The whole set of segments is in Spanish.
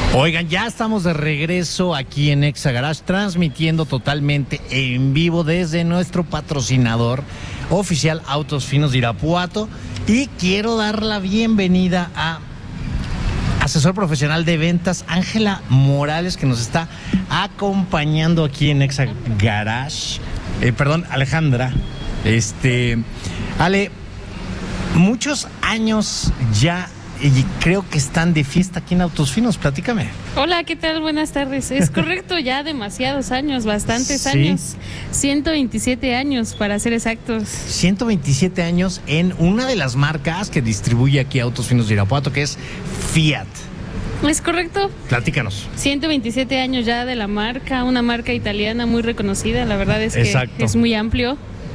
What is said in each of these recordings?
Oigan, ya estamos de regreso aquí en Exa Garage, transmitiendo totalmente en vivo desde nuestro patrocinador oficial Autos Finos de Irapuato. Y quiero dar la bienvenida a asesor profesional de ventas Ángela Morales, que nos está acompañando aquí en Exa Garage. Alejandra. Ale, muchos años ya. Y creo que están de fiesta aquí en Autos Finos, platícame. Hola, ¿qué tal? Buenas tardes. Es correcto, ya demasiados años, bastantes años. 127 años, para ser exactos. 127 años en una de las marcas que distribuye aquí Autos Finos de Irapuato, que es Fiat. Es correcto. Platícanos. 127 años ya de la marca, una marca italiana muy reconocida, la verdad es que Exacto. Es muy amplio.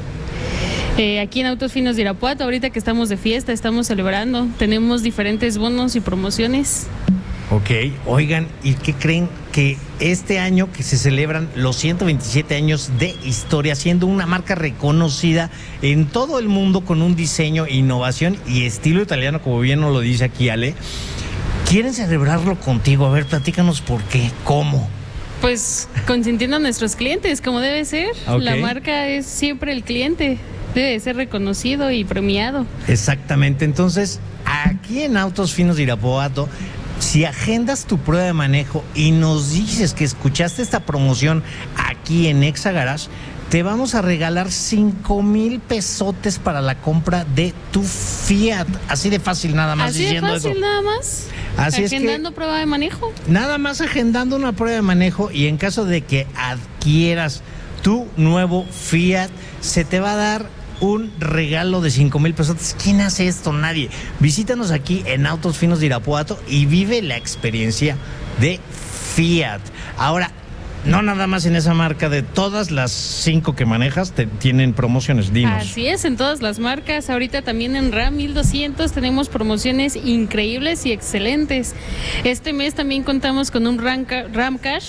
Aquí en Autos Finos de Irapuato, ahorita que estamos de fiesta, estamos celebrando, tenemos diferentes bonos y promociones. Ok, oigan, ¿y qué creen? Que este año que se celebran los 127 años de historia, siendo una marca reconocida en todo el mundo con un diseño, innovación y estilo italiano, como bien nos lo dice aquí Ale, quieren celebrarlo contigo. A ver, platícanos por qué, cómo. Pues consintiendo a nuestros clientes, como debe ser. Okay. La marca es siempre el cliente. Debe ser reconocido y premiado. Exactamente. Entonces, aquí en Autos Finos de Irapuato, si agendas tu prueba de manejo y nos dices que escuchaste esta promoción aquí en Exa Garage, te vamos a regalar 5,000 pesotes para la compra de tu Fiat. Así de fácil, nada más. Así diciendo de fácil, eso. nada más. Así agendando es que, prueba de manejo. nada más agendando una prueba de manejo, y en caso de que adquieras tu nuevo Fiat, se te va a dar un regalo de 5,000 pesos. ¿Quién hace esto? Nadie. Visítanos aquí en Autos Finos de Irapuato y vive la experiencia de Fiat. Ahora, no nada más en esa marca, de todas las 5 que manejas tienen promociones, dinos. Así es, en todas las marcas. Ahorita también en RAM 1200 tenemos promociones increíbles y excelentes. Este mes también contamos con un RAM Cash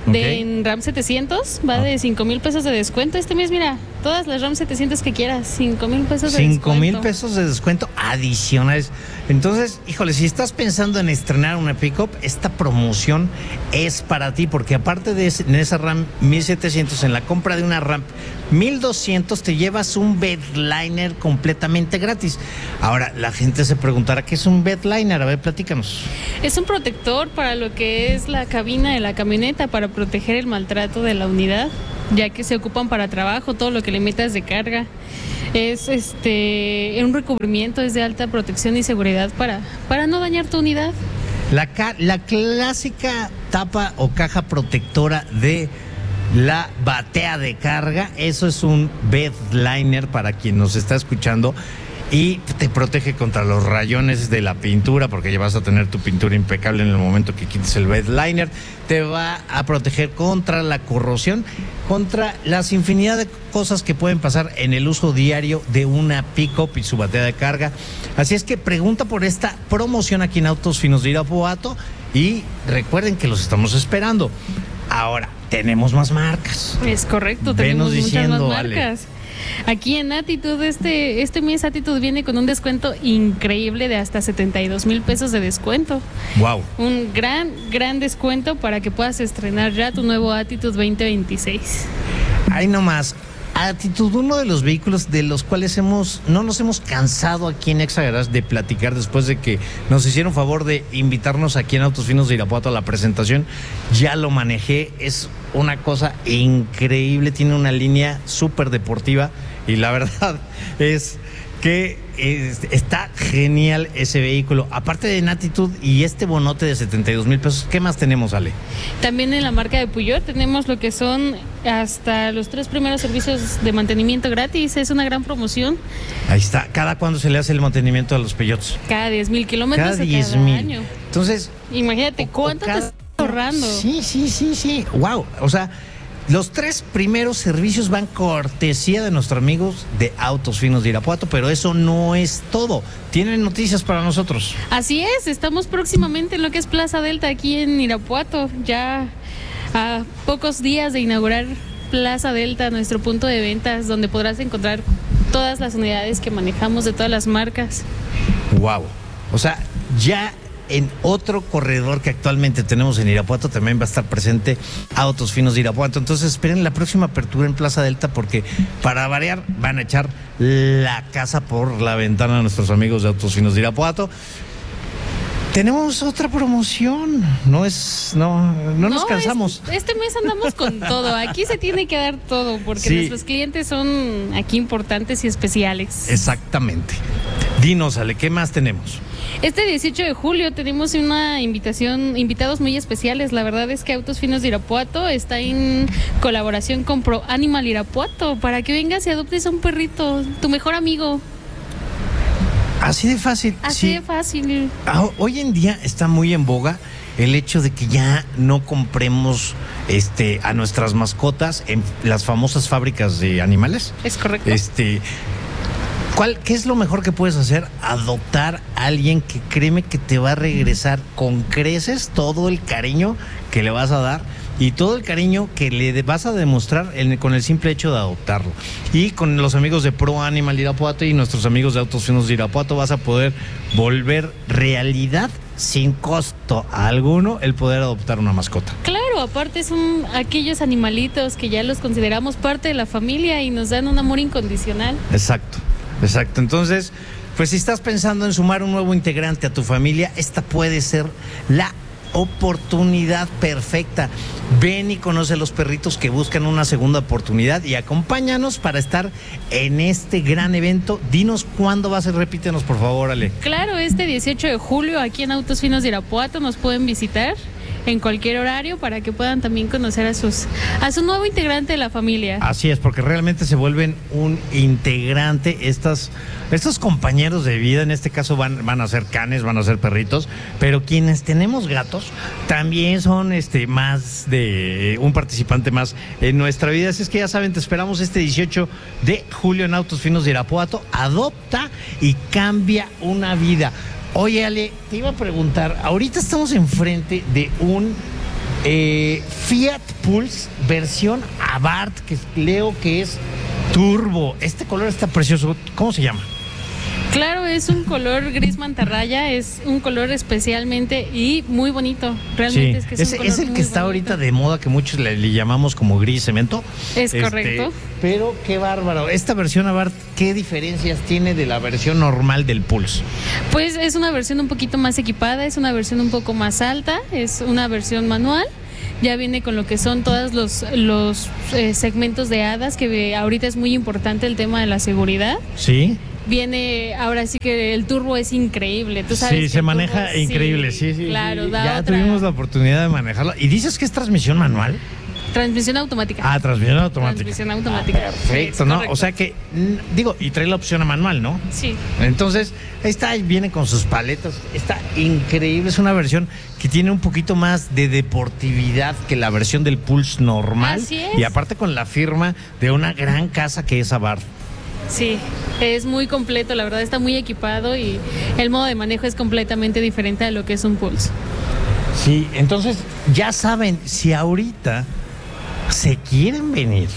en RAM 700, va de 5,000 pesos de descuento. Este mes, mira, todas las RAM 700 que quieras, 5,000 pesos de descuento. 5,000 pesos de descuento adicionales. Entonces, híjole, si estás pensando en estrenar una pickup, esta promoción es para ti, porque aparte de en esa RAM 1700, en la compra de una RAM 1200 te llevas un bedliner completamente gratis. Ahora, la gente se preguntará, ¿qué es un bedliner? A ver, platícanos. Es un protector para lo que es la cabina de la camioneta, para proteger el maltrato de la unidad, ya que se ocupan para trabajo, todo lo que le metas de carga. Es un recubrimiento, es de alta protección y seguridad para no dañar tu unidad. La clásica tapa o caja protectora de la batea de carga, eso es un bedliner para quien nos está escuchando, y te protege contra los rayones de la pintura, porque ya vas a tener tu pintura impecable en el momento que quites el bedliner. Te va a proteger contra la corrosión, contra las infinidad de cosas que pueden pasar en el uso diario de una pick-up y su batea de carga. Así es que pregunta por esta promoción aquí en Autos Finos de Irapuato y recuerden que los estamos esperando. Ahora, tenemos más marcas. Es correcto, tenemos muchas más marcas. Aquí en Attitude, este mes Attitude viene con un descuento increíble de hasta 72,000 pesos de descuento. Wow. Un gran descuento para que puedas estrenar ya tu nuevo Attitude 2026. Ahí nomás. Attitude, uno de los vehículos de los cuales no nos hemos cansado aquí en Exa Garage de platicar, después de que nos hicieron favor de invitarnos aquí en Autos Finos de Irapuato a la presentación. Ya lo manejé, es una cosa increíble, tiene una línea súper deportiva y la verdad es que está genial ese vehículo. Aparte de Attitude y este bonote de 72,000 pesos, ¿qué más tenemos, Ale? También en la marca de Peugeot tenemos lo que son hasta los 3 primeros servicios de mantenimiento gratis. Es una gran promoción. Ahí está. ¿Cada cuándo se le hace el mantenimiento a los Peugeots? Cada 10,000 kilómetros. Cada 10,000 año. Entonces, imagínate cuánto te estás ahorrando. Sí. Wow. O sea, los 3 primeros servicios van cortesía de nuestros amigos de Autos Finos de Irapuato, pero eso no es todo. Tienen noticias para nosotros. Así es, estamos próximamente en lo que es Plaza Delta aquí en Irapuato, ya a pocos días de inaugurar Plaza Delta, nuestro punto de ventas, donde podrás encontrar todas las unidades que manejamos de todas las marcas. Wow. O sea, ya en otro corredor que actualmente tenemos en Irapuato. También va a estar presente Autos Finos de Irapuato. Entonces esperen la próxima apertura en Plaza Delta, porque para variar van a echar la casa por la ventana a nuestros amigos de Autos Finos de Irapuato. Tenemos otra promoción, no nos cansamos. Este mes andamos con todo, aquí se tiene que dar todo, porque nuestros clientes son aquí importantes y especiales. Exactamente. Dinos, Ale, ¿qué más tenemos? Este 18 de julio tenemos una invitados muy especiales. La verdad es que Autos Finos de Irapuato está en colaboración con Pro Animal Irapuato, para que vengas y adoptes a un perrito, tu mejor amigo. Así de fácil. Así de fácil. Hoy en día está muy en boga el hecho de que ya no compremos a nuestras mascotas en las famosas fábricas de animales. Es correcto. ¿Qué es lo mejor que puedes hacer? Adoptar a alguien que créeme que te va a regresar con creces todo el cariño que le vas a dar y todo el cariño que le vas a demostrar con el simple hecho de adoptarlo. Y con los amigos de Pro Animal Irapuato y nuestros amigos de Autos Finos de Irapuato vas a poder volver realidad sin costo alguno el poder adoptar una mascota. Claro, aparte son aquellos animalitos que ya los consideramos parte de la familia y nos dan un amor incondicional. Exacto. Entonces, pues si estás pensando en sumar un nuevo integrante a tu familia, esta puede ser la oportunidad perfecta. Ven y conoce a los perritos que buscan una segunda oportunidad y acompáñanos para estar en este gran evento. Dinos cuándo va a ser, repítenos por favor, Ale. Claro, este 18 de julio aquí en Autos Finos de Irapuato nos pueden visitar en cualquier horario para que puedan también conocer a su nuevo integrante de la familia. Así es, porque realmente se vuelven un integrante estos compañeros de vida. En este caso van a ser canes, van a ser perritos, pero quienes tenemos gatos también son más de un participante más en nuestra vida. Así es que ya saben, te esperamos este 18 de julio en Autos Finos de Irapuato. Adopta y cambia una vida. Oye, Ale, te iba a preguntar, ahorita estamos enfrente de un Fiat Pulse versión Abarth, que leo que es turbo. Este color está precioso. ¿Cómo se llama? Claro, es un color gris mantarraya, es un color especialmente y muy bonito. Realmente sí, es el que está ahorita de moda, que muchos le llamamos como gris cemento. Es correcto. Pero qué bárbaro. Esta versión Abarth, ¿qué diferencias tiene de la versión normal del Pulse? Pues es una versión un poquito más equipada, es una versión un poco más alta, es una versión manual. Ya viene con lo que son todos los segmentos de hadas, que ahorita es muy importante el tema de la seguridad. Sí. Viene, ahora sí que el turbo es increíble, tú sabes. Sí, se maneja increíble, sí. Claro, ya tuvimos la oportunidad de manejarlo. ¿Y dices que es transmisión manual? Transmisión automática. Transmisión automática. Transmisión automática. Perfecto, ¿no? Correcto. O sea que, y trae la opción a manual, ¿no? Sí. Entonces, viene con sus paletas, está increíble, es una versión que tiene un poquito más de deportividad que la versión del Pulse normal. Así es. Y aparte con la firma de una gran casa que es Abarth. Sí, es muy completo, la verdad está muy equipado y el modo de manejo es completamente diferente a lo que es un Pulse. Sí, entonces ya saben, si ahorita se quieren venir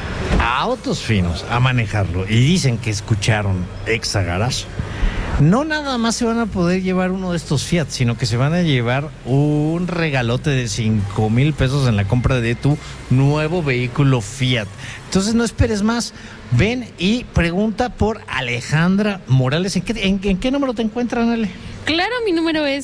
a Autos Finos a manejarlo y dicen que escucharon Exa Garage, no nada más se van a poder llevar uno de estos Fiat, sino que se van a llevar un regalote de 5,000 pesos en la compra de tu nuevo vehículo Fiat. Entonces no esperes más, ven y pregunta por Alejandra Morales. ¿En qué número te encuentran, Ale? Claro, mi número es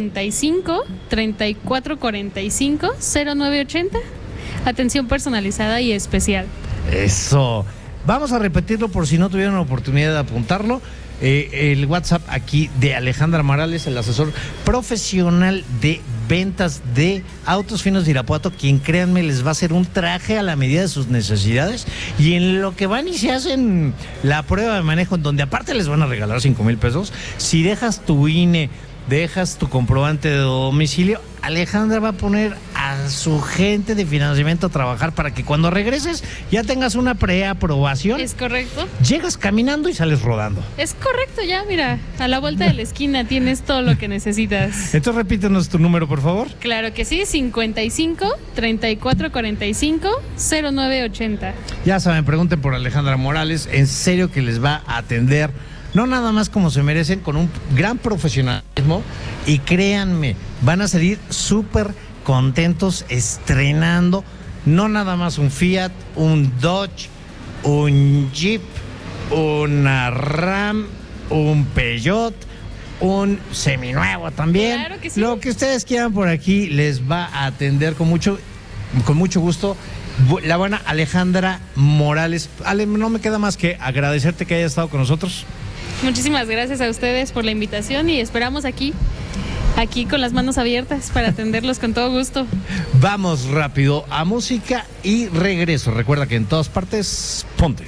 55 34 45 0980. Atención personalizada y especial. Eso. Vamos a repetirlo por si no tuvieron la oportunidad de apuntarlo. El WhatsApp aquí de Alejandra Morales, el asesor profesional de ventas de Autos Finos de Irapuato, quien créanme les va a hacer un traje a la medida de sus necesidades, y en lo que van y se hacen la prueba de manejo, en donde aparte les van a regalar 5,000 pesos, si dejas tu INE, dejas tu comprobante de domicilio, Alejandra va a poner a su gente de financiamiento a trabajar para que cuando regreses ya tengas una preaprobación. Es correcto. Llegas caminando y sales rodando. Es correcto, ya mira, a la vuelta de la esquina tienes todo lo que necesitas. Entonces repítenos tu número, por favor. Claro que sí, 55 34 45 0980. Ya saben, pregunten por Alejandra Morales, en serio que les va a atender no nada más como se merecen, con un gran profesionalismo, y créanme, van a salir súper contentos estrenando no nada más un Fiat, un Dodge, un Jeep, una Ram, un Peugeot, un seminuevo también. Claro que sí. Lo que ustedes quieran por aquí les va a atender con mucho gusto la buena Alejandra Morales. Ale, no me queda más que agradecerte que hayas estado con nosotros. Muchísimas gracias a ustedes por la invitación y esperamos aquí con las manos abiertas para atenderlos con todo gusto. Vamos rápido a música y regreso. Recuerda que en todas partes, ponte.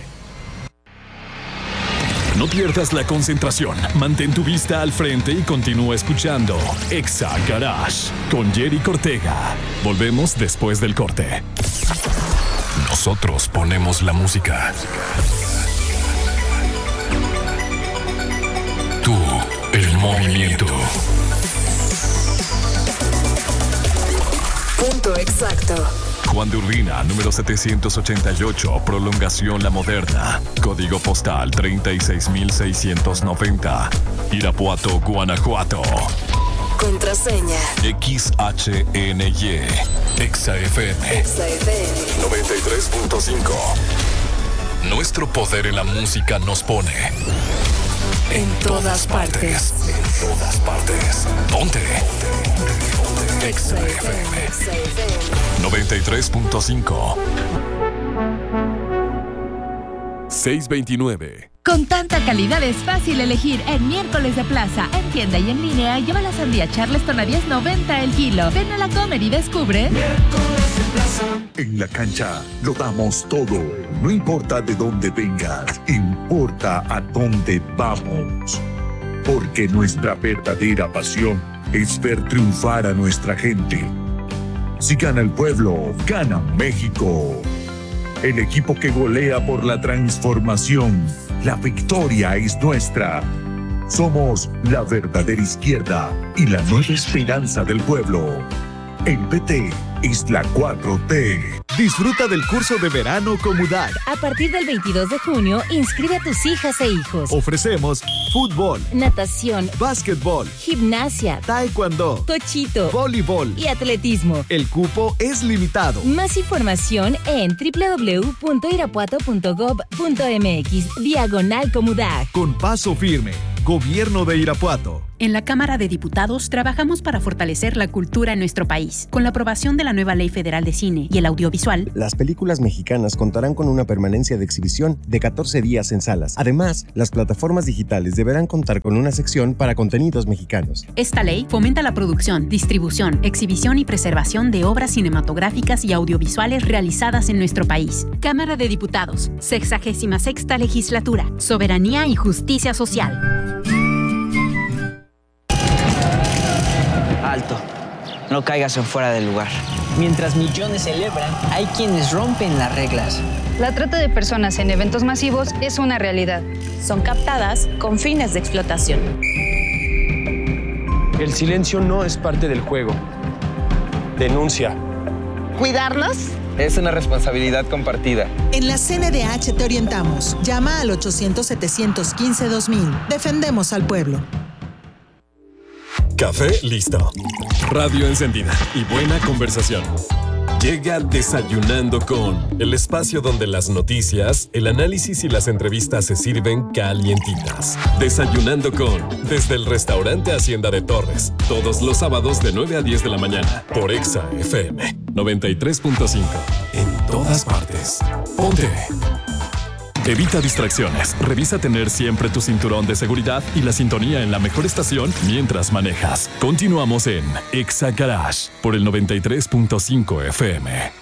No pierdas la concentración, mantén tu vista al frente y continúa escuchando Exa Garage con Jerry Cortega. Volvemos después del corte. Nosotros ponemos la música. Tú, el movimiento. Punto exacto. Juan de Urbina, número 788, Prolongación La Moderna. Código postal 36690. Irapuato, Guanajuato. Contraseña. XHNY. Exa FM. Exa FM. 93.5. Nuestro poder en la música nos pone en todas partes. En todas partes. Ponte. Exa FM 93.5. 629. Con tanta calidad es fácil elegir en Miércoles de Plaza. En tienda y en línea, lleva la sandía Charleston a $10.90 el kilo. Ven a la Comer y descubre. Miércoles de Plaza. En la cancha lo damos todo. No importa de dónde vengas, importa a dónde vamos. Porque nuestra verdadera pasión es ver triunfar a nuestra gente. Si gana el pueblo, gana México. El equipo que golea por la transformación. La victoria es nuestra. Somos la verdadera izquierda y la nueva esperanza del pueblo. El PT es la 4T. Disfruta del curso de verano Comudac. A partir del 22 de junio, inscribe a tus hijas e hijos. Ofrecemos fútbol, natación, básquetbol, gimnasia, taekwondo, tochito, voleibol y atletismo. El cupo es limitado. Más información en www.irapuato.gov.mx/Comudac. Con paso firme. Gobierno de Irapuato. En la Cámara de Diputados trabajamos para fortalecer la cultura en nuestro país. Con la aprobación de la nueva Ley Federal de Cine y el Audiovisual, las películas mexicanas contarán con una permanencia de exhibición de 14 días en salas. Además, las plataformas digitales deberán contar con una sección para contenidos mexicanos. Esta ley fomenta la producción, distribución, exhibición y preservación de obras cinematográficas y audiovisuales realizadas en nuestro país. Cámara de Diputados, 66ª Legislatura, Soberanía y Justicia Social. Alto, no caigas en fuera del lugar. Mientras millones celebran, hay quienes rompen las reglas. La trata de personas en eventos masivos es una realidad. Son captadas con fines de explotación. El silencio no es parte del juego. Denuncia. ¿Cuidarnos? Es una responsabilidad compartida. En la CNDH te orientamos. Llama al 800-715-2000. Defendemos al pueblo. Café listo. Radio encendida y buena conversación. Llega Desayunando con, el espacio donde las noticias, el análisis y las entrevistas se sirven calientitas. Desayunando con, desde el restaurante Hacienda de Torres, todos los sábados de 9 a 10 de la mañana, por Exa FM 93.5. En todas partes. Ponte. Evita distracciones, revisa tener siempre tu cinturón de seguridad y la sintonía en la mejor estación mientras manejas. Continuamos en Exa Garage por el 93.5 FM.